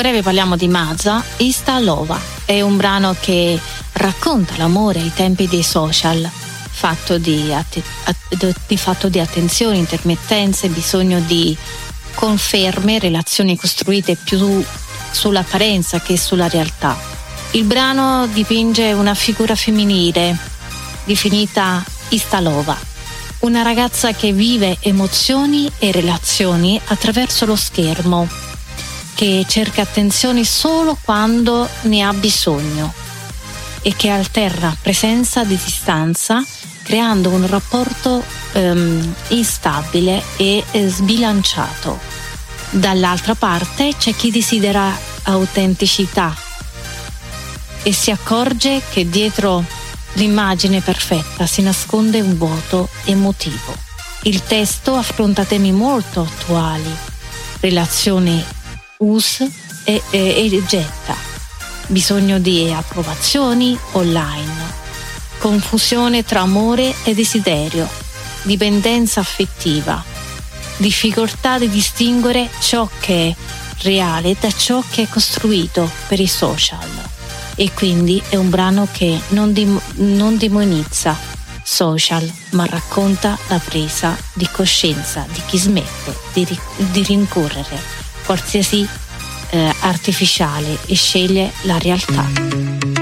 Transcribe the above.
Ora vi parliamo di Maza, Ista Lova. È un brano che racconta l'amore ai tempi dei social, fatto di attenzioni, intermittenze, bisogno di conferme, relazioni costruite più sull'apparenza che sulla realtà. Il brano dipinge una figura femminile definita Ista Lova, una ragazza che vive emozioni e relazioni attraverso lo schermo, che cerca attenzioni solo quando ne ha bisogno e che alterna presenza di distanza, creando un rapporto instabile e sbilanciato. Dall'altra parte c'è chi desidera autenticità e si accorge che dietro l'immagine perfetta si nasconde un vuoto emotivo. Il testo affronta temi molto attuali: relazioni usa e getta, bisogno di approvazioni online, confusione tra amore e desiderio, dipendenza affettiva, difficoltà di distinguere ciò che è reale da ciò che è costruito per i social. E quindi è un brano che non demonizza social, ma racconta la presa di coscienza di chi smette di rincorrere qualsiasi artificiale e sceglie la realtà.